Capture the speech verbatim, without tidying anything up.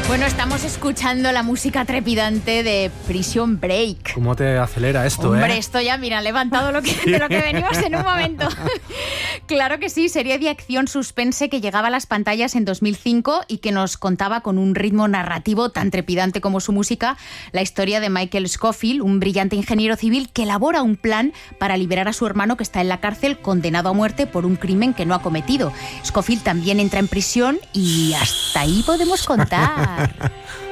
Bueno, estamos escuchando la música trepidante de Prison Break. ¿Cómo te acelera esto, Hombre, eh? esto ya, mira, levantado lo que, de lo que venimos en un momento. Claro que sí, serie de acción suspense que llegaba a las pantallas en dos mil cinco y que nos contaba con un ritmo narrativo tan trepidante como su música la historia de Michael Scofield, un brillante ingeniero civil que elabora un plan para liberar a su hermano que está en la cárcel condenado a muerte por un crimen que no ha cometido. Scofield también entra en prisión y hasta ahí podemos contar.